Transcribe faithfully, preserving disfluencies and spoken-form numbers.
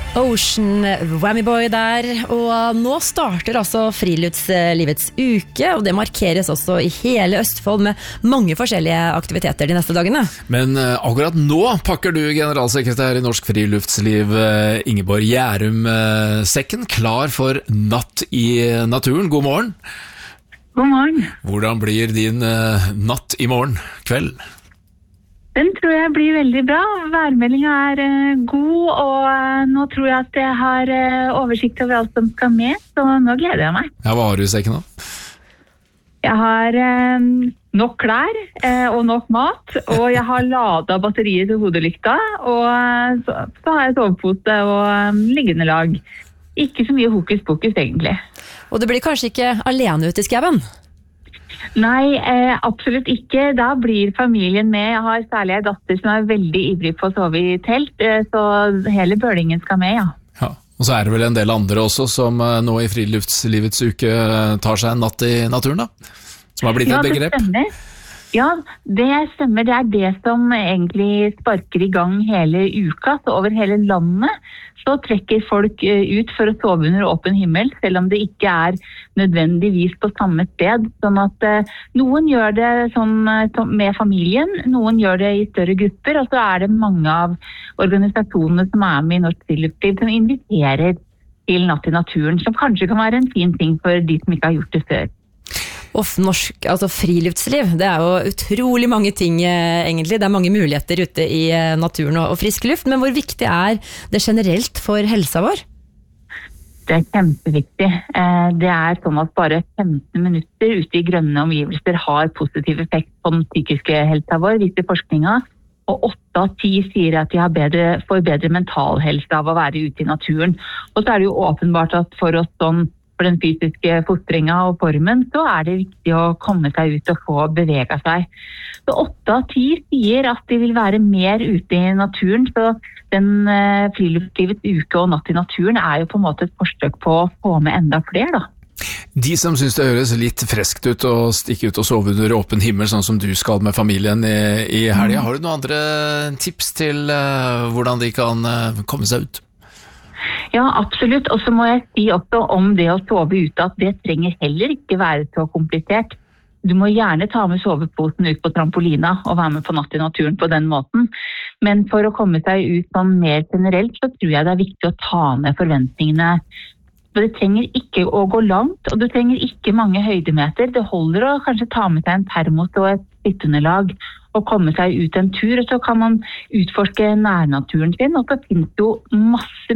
Ocean, Whammy Boy der, og nå starter altså friluftslivets uke, og det markeres også i hele Østfold med mange forskjellige aktiviteter de neste dagene. Men uh, akkurat nå pakker du generalsekretær i Norsk Friluftsliv, uh, Ingeborg Gjærum, uh, sekken klar for natt i naturen. God morgen. God morgen. Hvordan blir din uh, natt i morgen kveld? Den tror jeg blir veldig bra. Værmeldingen er uh, god, og uh, nå tror jeg at jeg har uh, oversikt over alt som skal med, så nå gleder jeg meg. Ja, hva har du i sekken da? Jeg har uh, nok klær uh, og nok mat, og jeg har ladet batteriet til hodelykta, og uh, så, så har jeg sovepose og um, liggende lag. Ikke så mye hokus pokus egentlig. Og du blir kanskje ikke alene ute i skauen? Nei, eh, absolutt ikke. Da blir familien med. Jeg har særlig en datter som er veldig ivrig på å sove i telt, eh, så hele bølingen skal med, ja. Ja. Og så er det vel en del andre også som eh, nå i friluftslivets uke eh, tar seg en natt i naturen da? Som har blitt ja, et begrep. Det stemmer. Ja, det stemmer. Det er det som egentlig sparker i gang hele uka. Så over hele landet så trekker folk ut for å sove under åpen himmel, selv om det ikke er nødvendigvis på samme sted. Sånn at eh, noen gjør det sånn med familien, noen gjør det i større grupper, og så er det mange av organisasjonene som er med i Norsk Friluftsliv som inviterer til natt i naturen, som kanskje kan være en fin ting for de som ikke har gjort det før. Og norsk, altså friluftsliv, det er jo utrolig mange ting eh, egentlig. Det er mange muligheter ute i eh, naturen og, og frisk luft, men hvor viktig er det generelt for helsa vår? Det er kjempeviktig. Eh, det er sånn at bare femten minutter ute i grønne omgivelser har positiv effekt på den psykiske helsa vår, viser forskninga. Og åtte av ti sier at de har bedre, får bedre mental helse av å være ute i naturen. Og så er det jo åpenbart at for oss sånn for den fysiske fostringa og formen, så er det viktig å komme seg ut og få bevega seg. Så åtte av ti sier at de vil være mer ute i naturen, så den uh, friluftslivets uke og natt i naturen er jo på en måte et forsøk på å få med enda flere, da. De som synes det høres litt freskt ut å stikke ut og sove under åpen himmel, sånn som du skal med familien i, i helgen, har du noen andre tips til uh, hvordan de kan uh, komme seg ut? Ja, absolutt. Og så må jeg si også om det å sove ute at det trenger heller ikke være så komplisert. Du må gjerne ta med soveposen ut på trampolina og være med på natt i naturen på den måten. Men for å komme seg ut sånn mer generelt, så tror jeg det er viktig å ta ned forventningene. For det trenger ikke å gå langt, og du trenger ikke mange høydemeter. Det holder å kanskje ta med seg en termos og et sitteunderlag og komme seg ut en tur, og så kan man utforske nærnaturen sin, og så finnes det jo masse